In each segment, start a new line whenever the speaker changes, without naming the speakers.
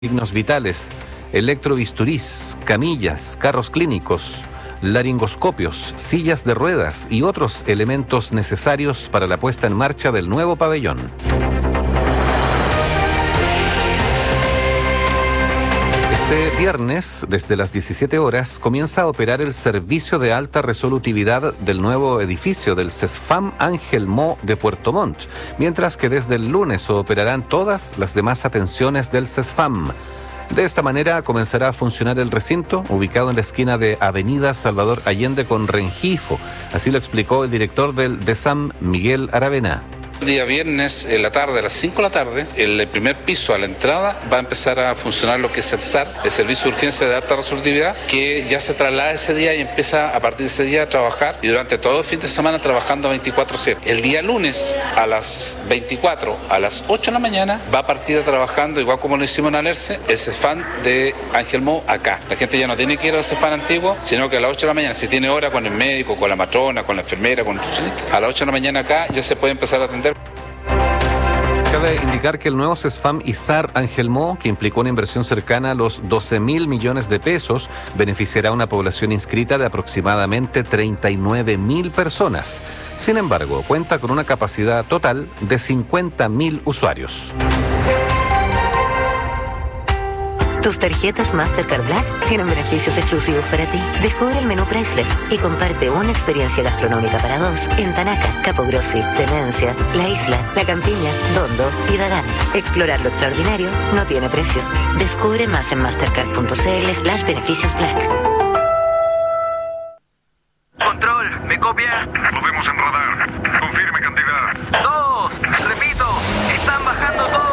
signos vitales, electrobisturís, camillas, carros clínicos, laringoscopios, sillas de ruedas y otros elementos necesarios para la puesta en marcha del nuevo pabellón. Este viernes, desde las 17 horas, comienza a operar el servicio de alta resolutividad del nuevo edificio del CESFAM Ángel Mo de Puerto Montt, mientras que desde el lunes operarán todas las demás atenciones del CESFAM. De esta manera comenzará a funcionar el recinto, ubicado en la esquina de Avenida Salvador Allende con Rengifo. Así lo explicó el director del DESAM, Miguel Aravena.
El día viernes, en la tarde, a las 5 de la tarde, el primer piso a la entrada va a empezar a funcionar lo que es el SAR, el Servicio de Urgencia de Alta Resolutividad, que ya se traslada ese día y empieza a partir de ese día a trabajar y durante todo el fin de semana trabajando 24/7. El día lunes a las 24, a las 8 de la mañana, va a partir trabajando, igual como lo hicimos en Alerce, el CESFAM de Ángel Mo acá. La gente ya no tiene que ir al CESFAM antiguo, sino que a las 8 de la mañana, si tiene hora con el médico, con la matrona, con la enfermera, con el nutricionista, a las 8 de la mañana acá ya se puede empezar a atender.
Cabe indicar que el nuevo CESFAM ISAR Ángel Mo, que implicó una inversión cercana a los 12.000 millones de pesos, beneficiará a una población inscrita de aproximadamente 39.000 personas. Sin embargo, cuenta con una capacidad total de 50.000 usuarios.
Tus tarjetas Mastercard Black tienen beneficios exclusivos para ti. Descubre el menú Priceless y comparte una experiencia gastronómica para dos en Tanaca, Capo Grossi, Demencia, La Isla, La Campiña, Dondo y Dagán. Explorar lo extraordinario no tiene precio. Descubre más en mastercard.cl/beneficios Black.
Control, ¿me copia?
Lo vemos en radar. Confirme cantidad.
2, repito, están bajando todos.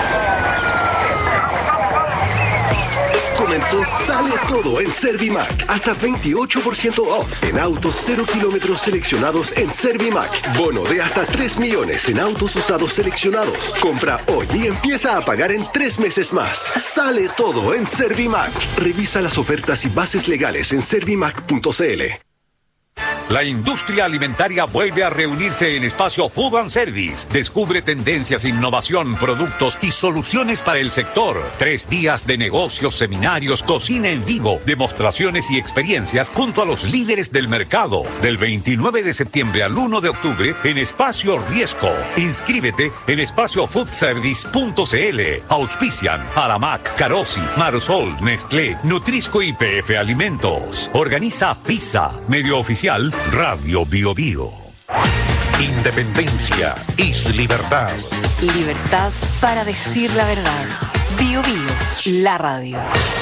Comenzó Sale Todo en Servimac. Hasta 28% off en autos 0 kilómetros seleccionados en Servimac. Bono de hasta 3 millones en autos usados seleccionados. Compra hoy y empieza a pagar en 3 meses más. Sale Todo en Servimac. Revisa las ofertas y bases legales en servimac.cl.
La industria alimentaria vuelve a reunirse en Espacio Food and Service. Descubre tendencias, innovación, productos y soluciones para el sector. 3 días de negocios, seminarios, cocina en vivo, demostraciones y experiencias junto a los líderes del mercado. Del 29 de septiembre al 1 de octubre en Espacio Riesco. Inscríbete en espaciofoodservice.cl. Auspician Aramac, Carosi, Marosol, Nestlé, Nutrisco y PF Alimentos. Organiza FISA, medio oficial Radio Bio Bio. Independencia es libertad.
Libertad para decir la verdad. Bio Bio, la radio.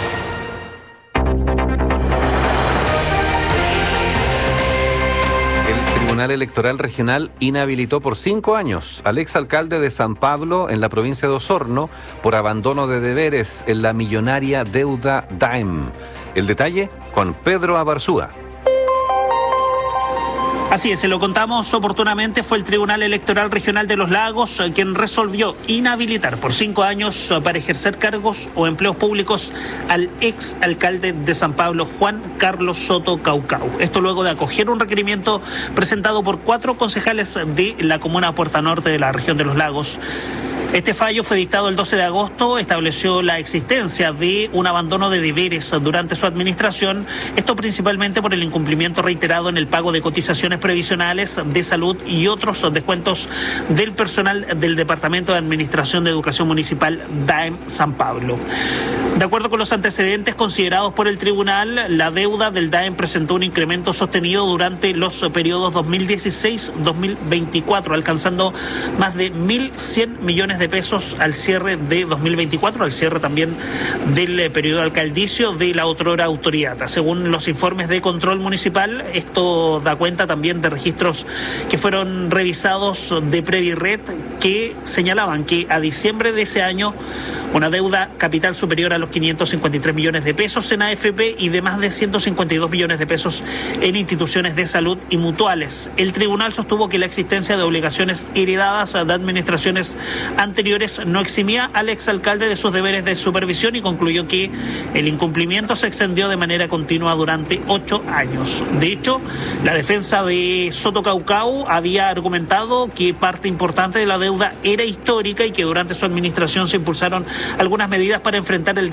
El Tribunal Electoral Regional inhabilitó por 5 años al exalcalde de San Pablo en la provincia de Osorno por abandono de deberes en la millonaria deuda Daem. El detalle con Pedro Abarzúa.
Así es, se lo contamos oportunamente, fue el Tribunal Electoral Regional de Los Lagos quien resolvió inhabilitar por 5 años para ejercer cargos o empleos públicos al ex alcalde de San Pablo, Juan Carlos Soto Caucau. Esto luego de acoger un requerimiento presentado por 4 concejales de la comuna Puerta Norte de la región de Los Lagos. Este fallo fue dictado el 12 de agosto, estableció la existencia de un abandono de deberes durante su administración, esto principalmente por el incumplimiento reiterado en el pago de cotizaciones previsionales de salud y otros descuentos del personal del Departamento de Administración de Educación Municipal DAEM San Pablo. De acuerdo con los antecedentes considerados por el tribunal, la deuda del DAEM presentó un incremento sostenido durante los periodos 2016-2024, alcanzando más de 1.100 millones de pesos al cierre de 2024, al cierre también del periodo alcaldicio de la otrora autoridad. Según los informes de control municipal, esto da cuenta también de registros que fueron revisados de Previred que señalaban que a diciembre de ese año una deuda capital superior a los 553 millones de pesos en AFP y de más de 152 millones de pesos en instituciones de salud y mutuales. El tribunal sostuvo que la existencia de obligaciones heredadas de administraciones anteriores no eximía al exalcalde de sus deberes de supervisión y concluyó que el incumplimiento se extendió de manera continua durante 8 años. De hecho, la defensa de Soto Caucau había argumentado que parte importante de la deuda era histórica y que durante su administración se impulsaron algunas medidas para enfrentar el